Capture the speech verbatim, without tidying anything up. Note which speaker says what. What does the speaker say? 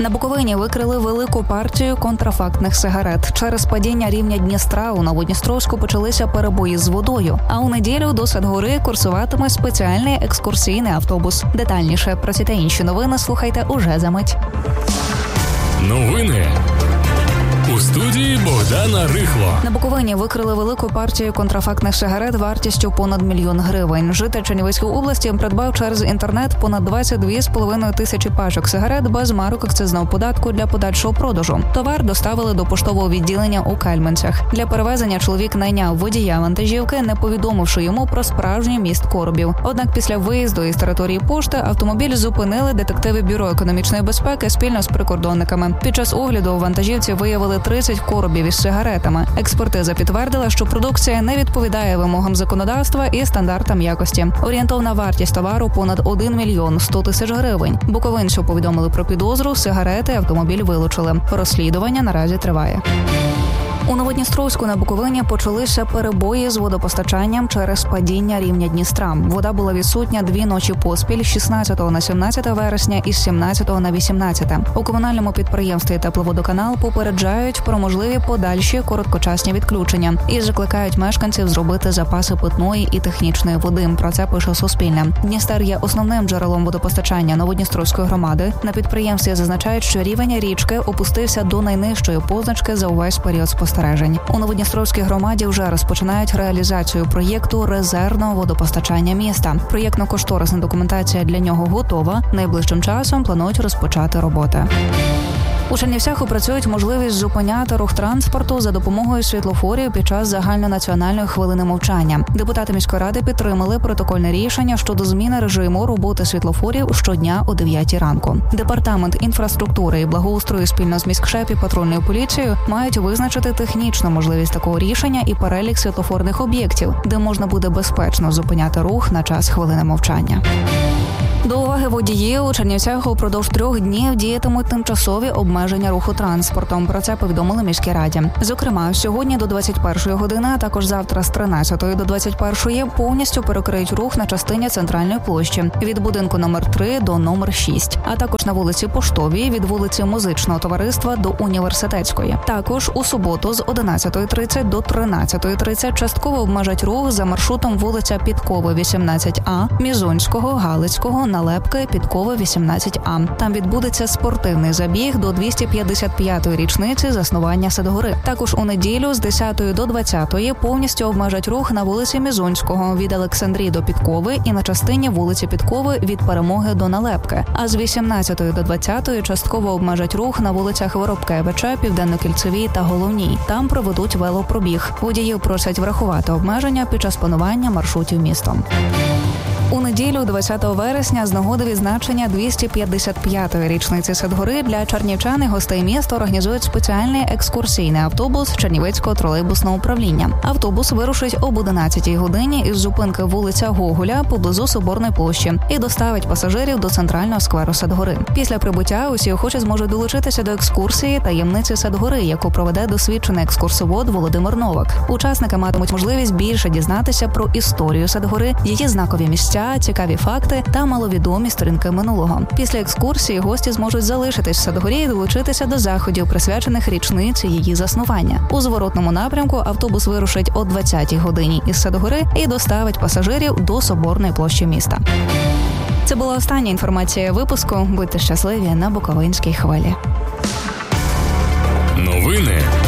Speaker 1: На Буковині викрили велику партію контрафактних сигарет. Через падіння рівня Дністра у Новодністровську почалися перебої з водою. А у неділю до Садгори курсуватиме спеціальний екскурсійний автобус. Детальніше про ці та інші новини слухайте уже за мить.
Speaker 2: Новини у студії Богдана Рихло.
Speaker 1: На Буковині викрили велику партію контрафактних сигарет вартістю понад мільйон гривень. Житель Чернівецької області придбав через інтернет понад двадцять дві з половиною тисячі пачок сигарет без марок акцизного податку для подальшого продажу. Товар доставили до поштового відділення у Кальменцях. Для перевезення чоловік найняв водія вантажівки, не повідомивши йому про справжній міст коробів. Однак після виїзду із території пошти автомобіль зупинили детективи Бюро економічної безпеки спільно з прикордонниками. Під час огляду у вантажівці виявили тридцять коробів із сигаретами. Експертиза підтвердила, що продукція не відповідає вимогам законодавства і стандартам якості. Орієнтовна вартість товару понад один мільйон сто тисяч гривень. Буковинцю повідомили про підозру, сигарети автомобіль вилучили. Розслідування наразі триває. У Новодністровську на Буковині почалися перебої з водопостачанням через падіння рівня Дністра. Вода була відсутня дві ночі поспіль, шістнадцятого на сімнадцяте вересня і з сімнадцятого на вісімнадцяте. У комунальному підприємстві «Тепловодоканал» попереджають про можливі подальші короткочасні відключення і закликають мешканців зробити запаси питної і технічної води. Про це пише Суспільне. Дністер є основним джерелом водопостачання Новодністровської громади. На підприємстві зазначають, що рівень річки опустився до найнижчої позначки за увесь період спостереження. У Новодністровській громаді вже розпочинають реалізацію проєкту резервного водопостачання міста. Проєктно-кошторисна документація для нього готова. Найближчим часом планують розпочати роботи. У Чернівцях опрацюють можливість зупиняти рух транспорту за допомогою світлофорів під час загальнонаціональної хвилини мовчання. Депутати міської ради підтримали протокольне рішення щодо зміни режиму роботи світлофорів щодня о дев'ятій ранку. Департамент інфраструктури і благоустрою спільно з міськшеп і патрульною поліцією мають визначити технічну можливість такого рішення і перелік світлофорних об'єктів, де можна буде безпечно зупиняти рух на час хвилини мовчання. До уваги водіїв, у Чернівцях упродовж трьох днів діятимуть тимчасові обмеження руху транспортом. Про це повідомили міській раді. Зокрема, сьогодні до двадцять першої години, а також завтра з тринадцятої до двадцять першої повністю перекриють рух на частині Центральної площі від будинку номер три до номер шість, а також на вулиці Поштовій від вулиці Музичного товариства до Університетської. Також у суботу з одинадцятої тридцять до тринадцятої тридцять частково обмежать рух за маршрутом вулиця Підкови, вісімнадцять А, Мізонського, Галицького, Налепки, Підкови, вісімнадцять А. Там відбудеться спортивний забіг до двісті п'ятдесят п'ятої річниці заснування Садгори. Також у неділю з десятої до двадцятої повністю обмежать рух на вулиці Мізонського від Олександрії до Підкови і на частині вулиці Підкови від Перемоги до Налепки. А з вісімнадцятої до двадцятої частково обмежать рух на вулицях Воробкевича, Південно-Кільцевій та Головній. Там проведуть велопробіг. Водіїв просять врахувати обмеження під час планування маршрутів містом. У неділю, двадцятого вересня, з нагоди відзначення двісті п'ятдесят п'ятої річниці Садгори для чернівчан і гостей міста організують спеціальний екскурсійний автобус Чернівецького тролейбусного управління. Автобус вирушить об одинадцятій годині із зупинки вулиця Гоголя поблизу Соборної площі і доставить пасажирів до центрального скверу Садгори. Після прибуття усі охочі зможуть долучитися до екскурсії «Таємниці Садгори», яку проведе досвідчений екскурсовод Володимир Новак. Учасники матимуть можливість більше дізнатися про історію Садгори, її знакові місця, цікаві факти та маловідомі сторінки минулого. Після екскурсії гості зможуть залишитись в Садгорі і долучитися до заходів, присвячених річниці її заснування. У зворотному напрямку автобус вирушить о двадцятій годині із Садгори і доставить пасажирів до Соборної площі міста. Це була остання інформація випуску. Будьте щасливі на Буковинській хвилі.
Speaker 2: Новини